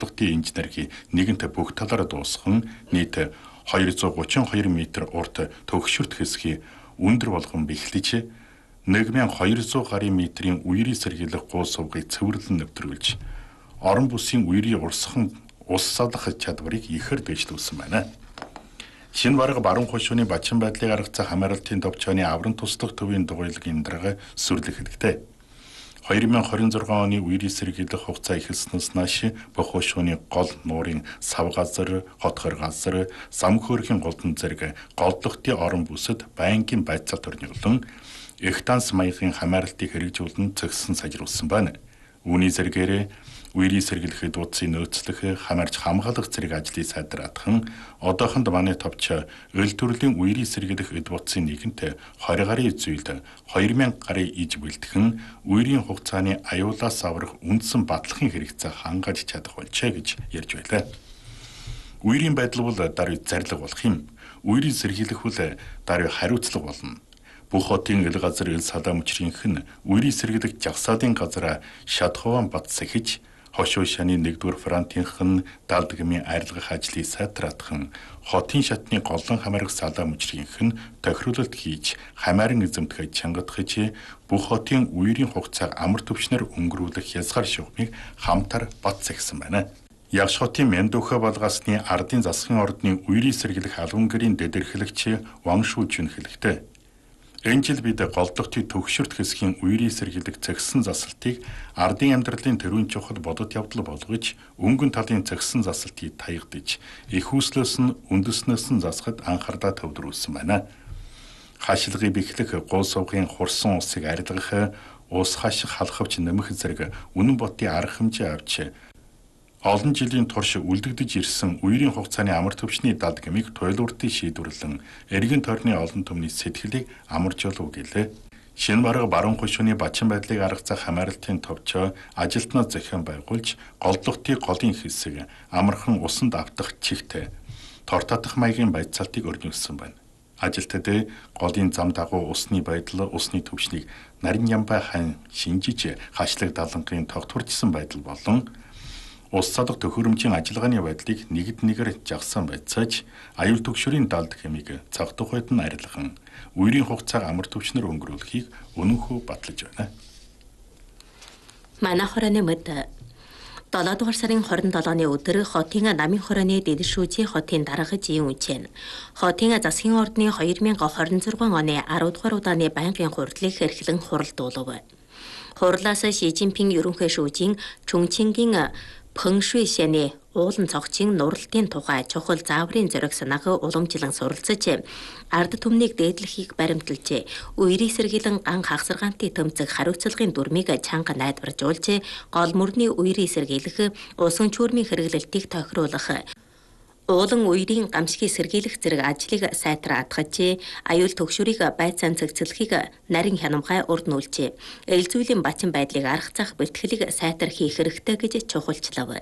голдлогын инженерийн нэгэнт бүх талаар дуусхан нийт 232 м урт төгшөрт хэсгийг өндөр болгон бэхлэж 1200 гарын метрийн үерийн сэргийлэх гол сувгыг цэвэрлэн нэвтрүүлж орон бүсийн үерийн урсхан ус салах чадварыг ихээр дэвшлүүлсэн байна. Шинэ бараг баруун хошууны бачин байдлыг гаргацсан хамааралтын товчооны аврам туслах төвийн дугуйлгийн дарга сүрлэх хэрэгтэй. 2026 оны үерийн сэргийлэх хугацаа эхэлснээс нааш бүх хошууны гол нуурын сав газар, хотгор газар, зам хөөрхийн голдон зэрэг голдлогтын орон бүсэд байнгын байцаалт орнуулан их данс маягийн хамааралтыг хэрэгжүүлэн зэгсэн сайжруулсан байна. Үүний зэрэгээрээ үерийн сэргийлэх дуудсан нөөцлөх хамаарч хамгаалах зэрэг ажлыг сайдраадхан одоохонд манай товч өл төрлийн үерийн сэргийлэх дуудсан нэгэнт 20 гарын зүйлд 2000 гарын иж бэлтгэн үерийн хугацааны аюулаас аврах үндсэн батлахын хэрэгцээ хангаж чадах болжээ гэж ярьж байлаа. Үерийн байдал бол даруй зарлиг болох юм. Үерийн сэргийлэх бол даруй хариуцлага болно. Бүх хотын ил газар ил салаа мөчрийнх нь үерийн сэргийлэх жагсаалын газараа шатхован бат сэхэж хошуу шаны 1-р фронтынх нь далдгмын арилгах ажлыг сайтраадхан хотын шатны голлон хамаарах салаа мөчрийнх нь тохируулалт хийж хамааран эзэмтгэж чангадахж бүх хотын үерийн хугацааг амар төвчнөр өнгөрүүлэх хязгаар шугамыг хамтар бат сэхсэн байна. Ягш хотын Мэндүхэ балгасны ардын засгийн ордны үерийн сэргийлэх албан гэрийн дэдэрхлэгч Ваншүү Жүн хэлэхдээ энэ жил бид голдлогтын төгшөрт хэсгийн үерийн сэргийлэх зэгсэн засалтыг ардын амьдралын төрийн чухал бодит явдал болгож өнгөн талын зэгсэн засалтыг таягдж их хүслээс нь үндэснээс нь засахад анхаардаа төвлөрүүлсэн байна. Хашилгыг бэхлэх гол сувгын хурсан усыг арилгах, ус хаших халахвч нэмэх зэрэг үнэн ботын арга хэмжээ авч олон жилийн турш үлдэгдэж ирсэн үерийн хугацааны амар төвчний далдгмыг туйлууртын шийдвэрлэн эргэн тойрны олон түмний сэтгэлийг амарч болов гэлээ. Шинэ бараг баруун хошууны бачин байдлыг гаргацсан хамааралтын товчоо ажилтнаа зохион байгуулж голдлогтын голын хэсэг амархан усанд автах чихт тор татах маягийн байцаалтыг өрнүүлсэн байна. Ажилтнад голын зам дагуу усны байдал, усны төвчнийг нарийн ямбай хан шинжиж хашлаг далангын тогтворжсэн байдал болон ус салах төхөөрөмжийн ажиллагааны байдлыг нэгд нэгээр жагсан байцааж аюул төгшөрийн далд хэмиг цаг тухайд нь арилгахан үерийн хугацааг амар төвчнөр өнгөрүүлэхийг үнэнхүү батлаж байна. Манай хорооны мэд 7 дугаар сарын 27-ны өдөр хотын намын хорооны дэд шүүжийн хотын дарга жийн үчэн хотын засгийн ордны 2026 оны 10 дугаар удааны байнгын хурлыг эрхлэн хуралдуулав. Хурлаас Ши Цзиньпин ерөнхий шүүжийн Чүнчингийн Пэнгшуй шаны уулан цогцын нуралтын тухай чухал зааврын зориг санааг уламжлан суралцаж ард түмнийг дээдлэхийг баримталж үерийн сэргийлэн ган хагсаргаантын тэмцэг хариуцлагын дүрмийг чанга найдваржуулж гол мөрний үерийн сэргийлэх усан чүүрмийн хэрэглэлтийг тохируулах уулан үерийн гамшигыг сэргийлэх зэрэг ажлыг сайтраадгаж аюул төгшөрийг байцаан цэгцлэхийг нарийн хянамгай урд нүүлж эл зүйлийн бачин байдлыг аргацах бэлтгэлийг сайтар хийх хэрэгтэй гэж чухалчлав.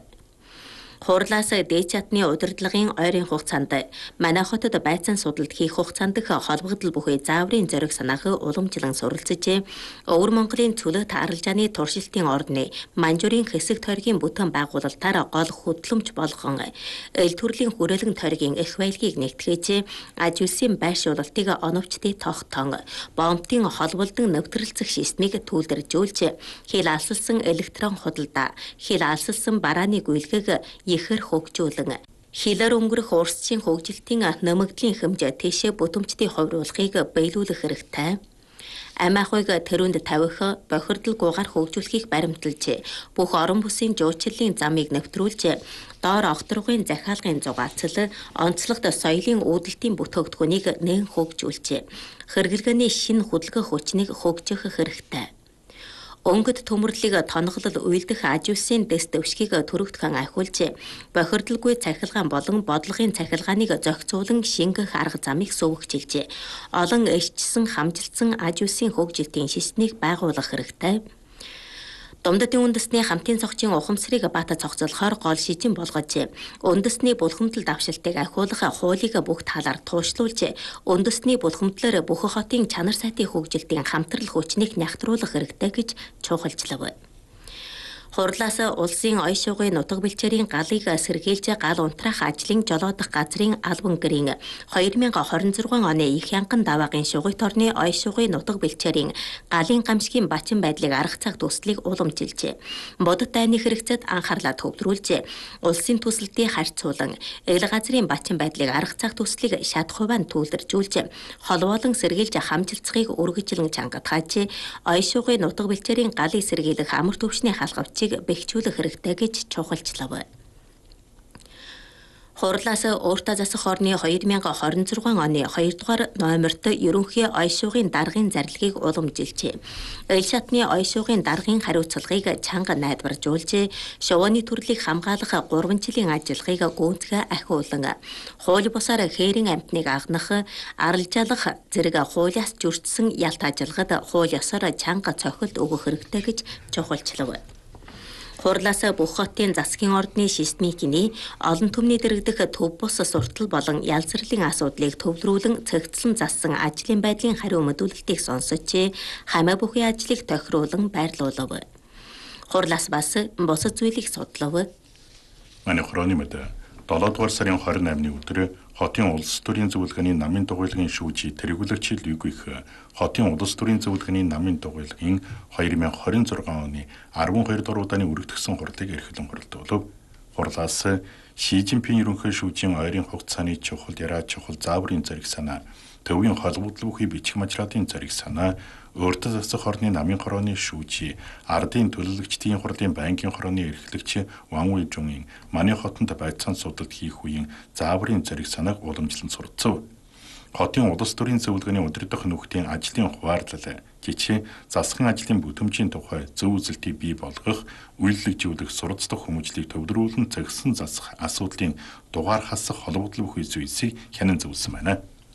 Хурлаас дээд чатны удирдлагын ойрын хугацаанд манай хотод байцаан судалт хийх хугацаанд холбогдол бүхий зааврын зориг санааг уламжлан суралцаж Өвөр Монголын цөлөө тааралжааны туршилтын ордны манжурын хэсэг тойргийн бүтэн байгуулалтаар гол хөтлөмж болгон эл төрлийн хүрээлэн тойргийн их байлгийг нэгтгэж аж үйлсийн байршуулалтыг оновчтой тогтоон бомбтын холболдон нэвтрэлцэх системийг түүлдэржүүлж хил алсалсан электрон худалдаа, хил алсалсан барааны гүйлгэг ихэр хөгжүүлэн хилээр өнгөрөх урсчийн хөгжилтийн нэмэгдлийн хэмжээ тийшээ бүтэмжтийн хувируулахыг биелүүлэх хэрэгтэй. Амиахыг тэрүүнд тавих бохирдол гугаар хөгжүүлэхийг баримталж бүх орон бүсийн жуучлалын замыг нэвтрүүлж доор огторгын захиалгын зугаацал онцлогт соёлын үүдэлтийн бүтээгдэхүүнийг нээн хөгжүүлж хэрэглэгээний шинэ хөдөлгөөн хүчнийг хөгжих хэрэгтэй. Өнгөд төмөрлөг тоноглол уйлдэх аж үйлсийн дэс дэвшгийг төрөгдгөн ахиулж бохирдолгүй цахилгаан болон бодлогын цахилгааныг зохицуулан шингэх арга замыг сувгчилж олон эшчсэн хамжилтсан аж үйлсийн хөгжилтийн системийг байгуулах хэрэгтэй. Домдодын үндэсний хамтын цогцын ухамсарыг бата цогцолохоор гол шижин болгож үндэсний булхамдал давшилтыг ахиулах хуулийг бүх талаар туушлуулж үндэсний булхамдлаар бүх хотын чанар сайтын хөгжилтийн хамтрал хүчнийг нягтруулах хэрэгтэй гэж чухалчлав. Хурлаас улсын оён шугын нутаг бэлчээрийн галыг сэргийлж гал унтраах ажлын жолоодох газрын албан гэрийн 2026 оны их янган даваагийн шугойт орны оён шугын нутаг бэлчээрийн галын гамшигын бачин байдлыг арга цаг төслийг уламжилжээ. Бодит дайны хэрэгцээд анхаарлаа төвлөрүүлжээ. Улсын төсөлтийн харьцуулан эл газрын бачин байдлыг арга цаг төслийг шат хувиан түүлэржүүлж, холбоолон сэргийлж хамжилцахыг үргэлжлэн чангатгаажээ. Оён шугын нутаг бэлчээрийн галыг сэргийлэх амар төвшний халхавчийг бэхжүүлэх хэрэгтэй гэж чухалчлав. Хурлаас өөртөө засах орны 2026 оны 2 дугаар номерт ерөнхий оён шугын даргын зарилгыг уламжилжээ. Эл шатны оён шугын даргын хариуцлагыг чанга найдваржуулжээ. Шувууны төрлийг хамгаалах 3 жилийн ажиллагааг гүйцэтгэх ахиулан хууль бусаар хээрийн амьтныг агнах, аралжаалах зэрэг хуулиас зөрчсөн ялт ажиллагад хууль ёсоор чанга цохилт өгөх хэрэгтэй гэж чухалчлав. Хурлаас бүх хотын засгийн ордны шистмикний олон түмний дэргэдэх төв бус суртал болон ялцралын асуудлыг төвлөрүүлэн цэгцлэн зассан ажлын байдлын хариу мэдүүлэлтийг сонсож, хамаа бүхий ажлыг тохируулан байрлуулав. Хурлаас бас бусад зүйлийг судлав. Манай хорооны мэд 7 дугаар сарын 28-ны өдөр хотын улс төрийн зөвлөгөөний намын дугуйлгын шүүжий тэргүүлэгчид үйгүйх хотын улс төрийн зөвлөгөөний намын дугуйлгын 2026 оны 12 дугаар удааны өргөдгсөн хурлыг эрхлэн хурлуулав. Хурлаас Ши Жинпин ерөнхий шүүжийн ойрын хугацааны чухал яриа чухал зааврын зэрэг санаа, төвийн холбогдол бүхий бичих мажратын зэрэг санаа, өөртөө засах орны намын хорооны шүүжий, ардын төлөөлөгчдийн хурлын байнгын хорооны эрхлэгч Ван Уйжунгийн манай хотод байцаан судалт хийх үеийн зааврын зэрэг санааг уламжлан сурцав. Хотын улс төрийн зөвлөгөөний удирдах нөхдийн ажлын хуваарлал, жишээ засгийн ажлын бүтэмжийн тухай зөв үзэлтийг бий болгох, үйлчлэгжүүлэх, суралцдаг хүмүүжлийг төвлөрүүлэн зэгсэн засах асуудлын дугаар хасах холбогдол бүхий зүйлсийг хянан зөвлөсөн байна.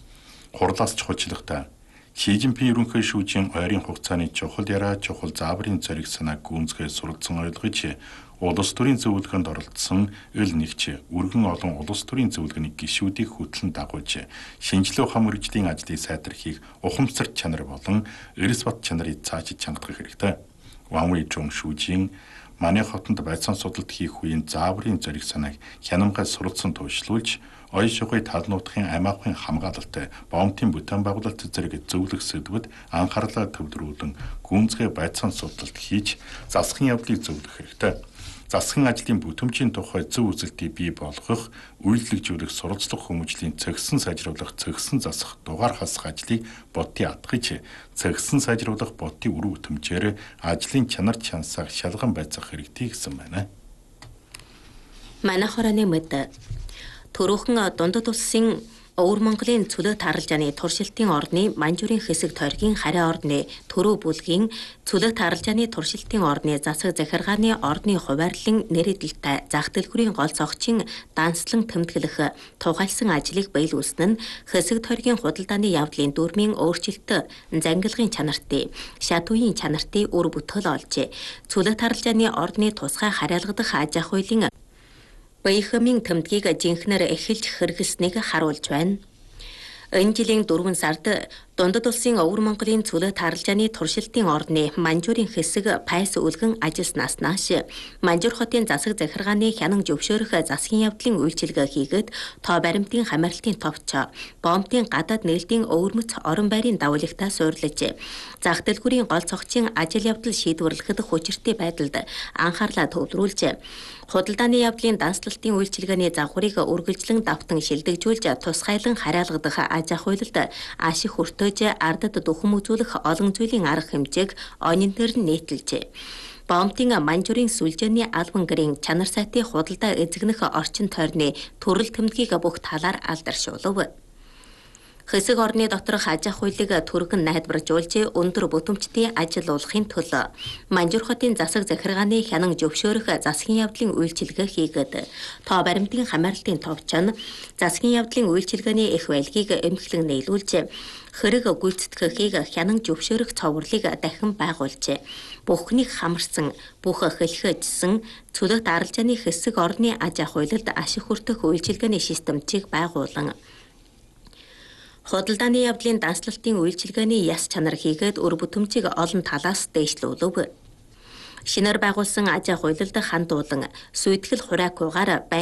Хурлаас чухалчлахдаа Ши Жинпин ерөнхий шүүжийн ойрын хугацааны чухал яриа чухал зааврын зориг санааг гүнзгий суралцсан ойлгож, улс төрийн зөвлөгөөнд оролцсон эл нэгч өргөн олон улс төрийн зөвлөгөөний гишүүдийг хөтлөн дагуулж, шинжилгээ ухаан мөрөгжлийн ажлыг сайдруулахыг ухамсар чанар болон эрс бат чанарыг цаашид чангадах хэрэгтэй. Ван Уйжун шүүжийн манай хотод байцаан судалт хийх үеийн зааврын зориг санааг хянамгай суралцсан туушруулж, оён шугын тал нутгийн аймагын хамгаалалт, боомтын бүтээн байгуулалт зэрэг зөвлөх сэдвүүд анхаарлаа төвлөрүүлэн гүнзгий байцаан судалт хийж засгийн явдлыг зөвлөх хэрэгтэй. Засгийн ажлын бүтэмжийн тухай зөв үзэлтийг бий болгох, үйлчлэгжүүлэх, суралцлах хүмүүжлийн цэгсэн сайжруулах, цэгсэн засах, дугаар хасах ажлыг бодтын атгаж, цэгсэн сайжруулах бодтын үр бүтэмжээр ажлын чанар чансааг шалган байцаах хэрэгтэй гэсэн байна. Манай хорооны мэд Төрөөхөн дундад улсын Өвөр Монголын цөлөө тааралжааны туршилтын орны Манжуурын хэсэг тойргийн хараа орны Төрөө бүлгийн цөлөө тааралжааны туршилтын орны засаг захиргааны орны хуваарлан нэрэдэлтэй зах дэлгүүрийн гол цогцын данслан тэмдэглэх тухайлсан ажлыг биелүүлсэн нь хэсэг тойргийн худалдааны явдлын дүрмийн өөрчлөлт зангилгын чанартай, шат үеийн чанартай үр бүтээл олжээ. Цөлөө тааралжааны орны тусгай хариалгадах аж ахуй хуулийн Баяхамын тэмдгийг жинхнэр эхэлж хэрэглэснийг харуулж байна. Энэ жилийн 4 сард дундад улсын Өвөр Монголын цөлөө тааралжааны туршилтын орны Манжуурын хэсэг пайс үлгэн ажилласнаас нааш Манжуур хотын засаг захиргааны хянан зөвшөөрөх засгийн явдлын үйлчилгээ хийгээд тоо баримтын хамаарлтын товч, боомтын гадаад нээлтийн өвөрмөц орон байрын давуулагтаа суйрлаж, зах дэлгүүрийн гол цогцын ажил явдал шийдвэрлэхэд хүчиртэй байдалд анхаарлаа төвлөрүүлж, худалдааны явдлын данслалтын үйлчилгээний загварыг үргэлжлэн давтан шилдэгжүүлж, тусгайлан хариалгадах аж ахуйлалд ашиг хүртэж, ардад дөхөм үзүүлэх олон зүйлийн арга хэмжээг онин дээр нь нийтэлжээ. Боомтын Манжуурын сүлжээний албан гэрийн чанар сайтын худалдаа эзэгнэх орчин тойрны төрөл тэмдгийг бүх талаар алдаршуулв. Хэсэг орны доторх аж ахуйлыг түргэн найдваржуулж, өндөр бүтэмжтэй ажиллуулахын төлөө Манжуур хотын засаг захиргааны хянан зөвшөөрөх засгийн явдлын үйлчилгээ хийгээд тоо баримтын хамаарлтын товч нь засгийн явдлын үйлчилгээний их байлгийг эмхлэн нийлүүлж, хэрэг гүйцэтгэхийг хянан зөвшөөрөх цоврурлыг дахин байгуулжээ. Бүхнийг хамарсан, бүх хэлхэжсэн цөлөө тааралжааны хэсэг орны аж ахуйлалд ашиг хүртэх үйлчилгээний системчийг байгуулан худалдааны явдлын данслалтын үйлчилгээний яс чанар хийгээд өр бүтэмжийг олон талаас дээшлүүлв. Шинээр байгуулсан Ажаа хуйлал дахь хан дуулан Сүйтгэл Хурайкугаар